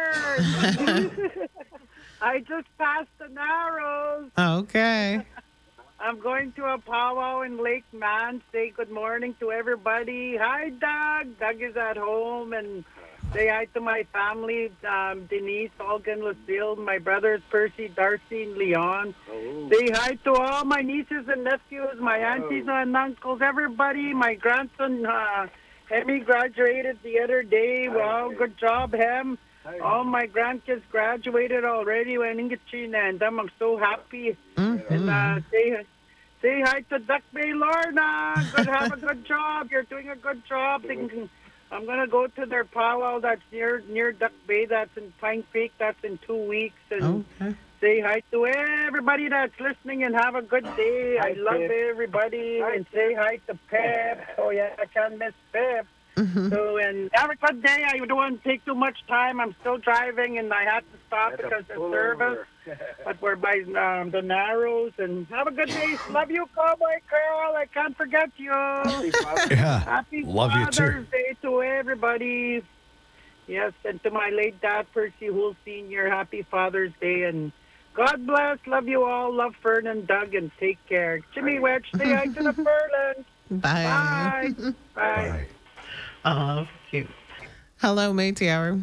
I just passed the Narrows. Okay. I'm going to a powwow in Lake Man. Say good morning to everybody. Hi, Doug. Doug is at home. And say hi to my family, Denise, Olga, Lucille, my brothers, Percy, Darcy, and Leon. Oh. Say hi to all my nieces and nephews, my aunties and uncles, everybody. My grandson, Hemi, graduated the other day. Wow, good job, Hem. All my grandkids graduated already. And I'm so happy. Mm-hmm. And say hi to Duck Bay, Lorna. Have a good job. You're doing a good job. I'm gonna go to their powwow that's near Duck Bay. That's in Pine Creek. That's in 2 weeks. And say hi to everybody that's listening and have a good day. I love everybody. And say hi to Pep. Oh yeah, I can't miss Pep. Mm-hmm. So, and have a good day. I don't want to take too much time. I'm still driving, and I had to stop because of service. But we're by the Narrows, and have a good day. Love you, Cowboy Carl. I can't forget you. Yeah. Happy Love you too. Father's Day to everybody. Yes, and to my late dad, Percy Hull Sr., happy Father's Day, and God bless. Love you all. Love Fern and Doug, and take care. Jimmy Wedge, say hi to the Furlan. Bye. Bye. Bye. Oh, cute. Hello, Métis Hour.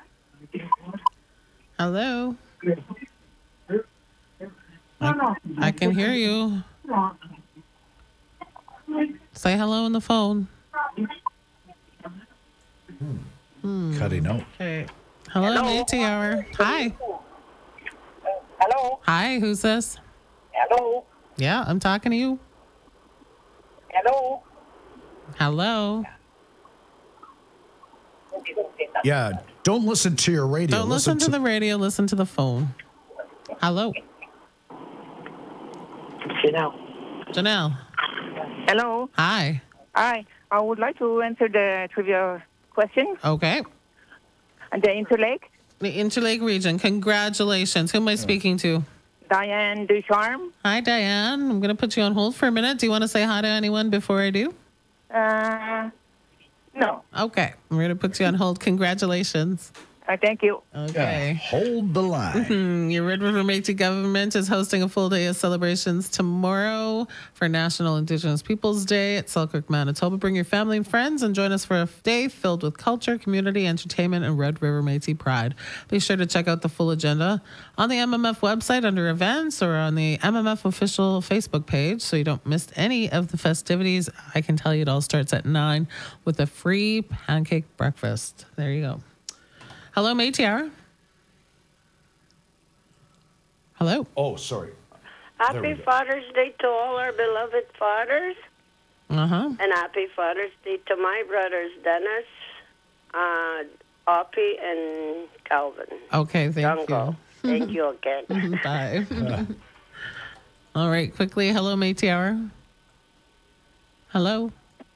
Hello. I can hear you. Say hello on the phone. Cutting out. Okay. Hello, Métis Hour. Hi. Hello. Hi, who's this? Hello. Yeah, I'm talking to you. Hello. Hello. Yeah, don't listen to your radio. Don't listen to the radio, listen to the phone. Hello. Janelle. Hello. Hi. Hi. I would like to answer the trivia question. Okay. The Interlake. The Interlake region. Congratulations. Who am I speaking to? Diane Ducharme. Hi, Diane. I'm going to put you on hold for a minute. Do you want to say hi to anyone before I do? No. Okay. I'm going to put you on hold. Congratulations. Thank you. Okay. Hold the line. Your Red River Métis government is hosting a full day of celebrations tomorrow for National Indigenous Peoples Day at Selkirk, Manitoba. Bring your family and friends and join us for a day filled with culture, community, entertainment, and Red River Métis pride. Be sure to check out the full agenda on the MMF website under events or on the MMF official Facebook page so you don't miss any of the festivities. I can tell you it all starts at 9 with a free pancake breakfast. There you go. Hello, Métis Hour. Hello. Oh, sorry. Happy Father's Day to all our beloved fathers. Uh-huh. And happy Father's Day to my brothers, Dennis, Oppie, and Calvin. Okay, thank you. Thank you again. Bye. All right, quickly. Hello, Métis Hour. Hello.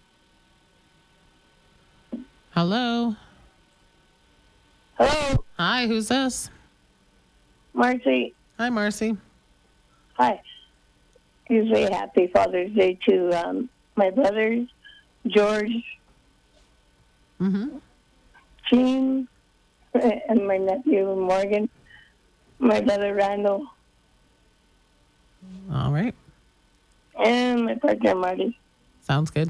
Hello. Hello. Hi, who's this? Marcy. Hi, Marcy. Hi. You say Happy Father's Day to my brothers, George, Gene, and my nephew, Morgan, my brother, Randall, All right. and my partner, Marty. Sounds good.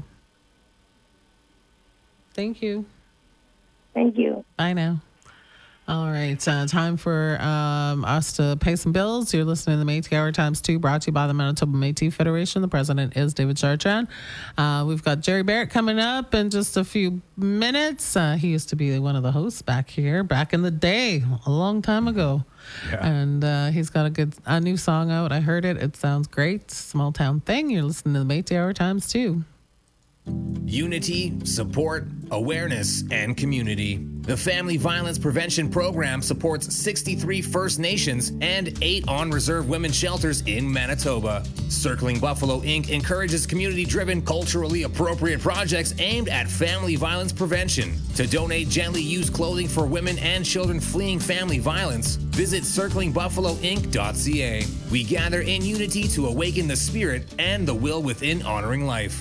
Thank you. Thank you. Bye now. All right, time for us to pay some bills. You're listening to the Métis Hour Times 2, brought to you by the Manitoba Métis Federation. The president is David Chartrand. We've got Jerry Barrett coming up in just a few minutes. He used to be one of the hosts back here, back in the day, a long time ago. Yeah. And he's got a new song out. I heard it. It sounds great. Small town thing. You're listening to the Métis Hour Times 2. Unity, support, awareness, and community. The Family Violence Prevention Program supports 63 First Nations and 8 on-reserve women's shelters in Manitoba. Circling Buffalo Inc. encourages community-driven, culturally appropriate projects aimed at family violence prevention. To donate gently used clothing for women and children fleeing family violence, visit circlingbuffaloinc.ca. We gather in unity to awaken the spirit and the will within honoring life.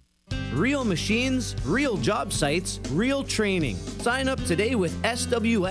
Real machines, real job sites, real training. Sign up today with SWS.